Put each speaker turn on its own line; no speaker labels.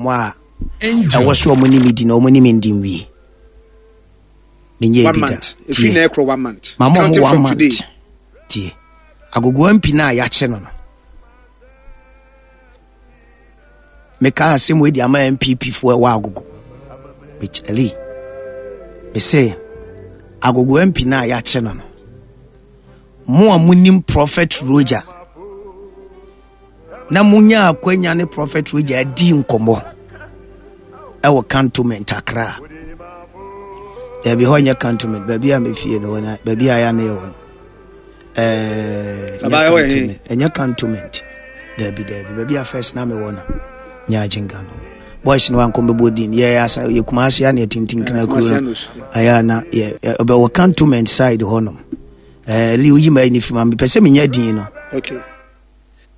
Moi, I was your money meeting or money meeting we.
1 month. If you necro 1 month.
Mamma, 1 month. Tea. I go pina yacheno. Make a same way the MPP for a while go. Which Ali. Me say, I go pina yacheno. More munim Prophet Roger. Na munya akwenya ne Prophet Roger di nkomo. Ewo cantonment Accra. There be honya cantonment. Baby a me fie no na. Baby aya na ye enya cantonment. There be baby a first na me wona. Nya jinga no. Boys no anko bebodin. Ye asa ye kumasi ya ne tintin kana kuro. Aya na ye obe wo cantonment side honom. Li uyi ma ni fima me pese me nya din no.
Okay.